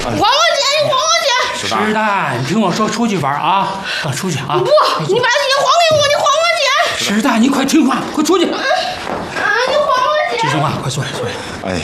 还我姐，你还我姐！ 石蛋，你听我说，出去玩啊，出去啊！ 不，你把姐还给我，你还我姐！ 石蛋，你快听话，快出去！ 你还我姐！ 季松啊，快坐下，坐下。 哎，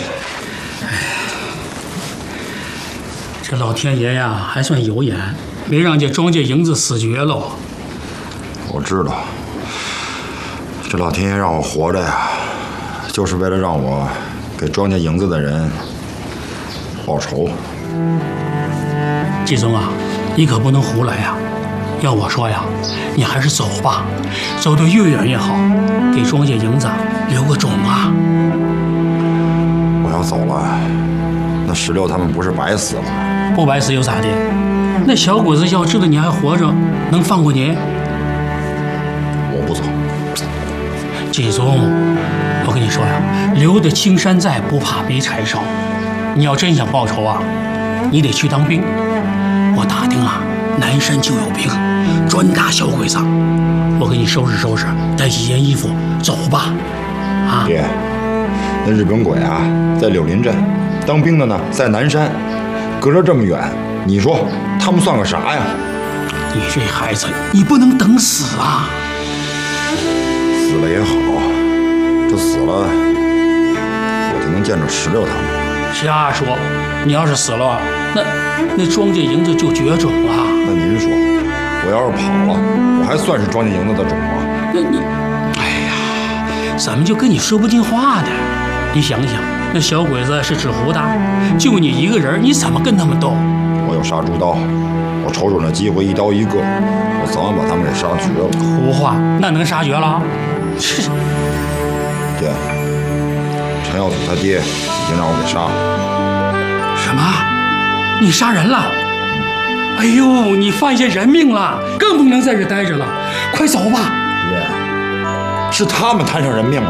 这老天爷呀，还算有眼，没让这庄稼营子死绝喽。 我知道，这老天爷让我活着呀，就是为了让我给庄稼营子的人报仇。 季松啊，你可不能胡来呀！要我说呀，你还是走吧，走得越远越好，给庄稼营子留个种啊！ 我要走了，那16他们不是白死了吗？ 不白死又咋的？那小鬼子要知道你还活着，能放过你？ 我不走。 季松，我跟你说呀，留得青山在，不怕没柴烧。你要真想报仇啊，你得去当兵。我打听啊，南山就有兵，专打小鬼子。我给你收拾收拾，带几件衣服，走吧。啊， 爹，那日本鬼啊，在柳林镇，当兵的呢在南山，隔着这么远，你说他们算个啥呀？ 你这孩子，你不能等死啊！ 死了也好，这死了，我就能见着16他们。 瞎说！你要是死了，那庄稼营子就绝种了。 那您说，我要是跑了，我还算是庄稼营子的种吗？ 那你，哎呀，怎么就跟你说不进话呢？你想想，那小鬼子是纸糊的，就你一个人，你怎么跟他们斗？ 我有杀猪刀，我瞅准了机会，一刀一个，我早晚把他们给杀绝了。 胡话，那能杀绝了？是。 爹，陈耀祖他爹已经让我给杀了。 什么？你杀人了？哎呦，你犯下人命了，更不能在这待着了，快走吧！ 爹，是他们摊上人命了。